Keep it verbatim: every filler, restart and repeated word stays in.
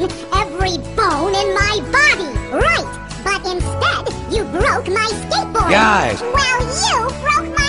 every bone in my body. Right, but instead, you broke my skateboard. Guys! Well, you broke my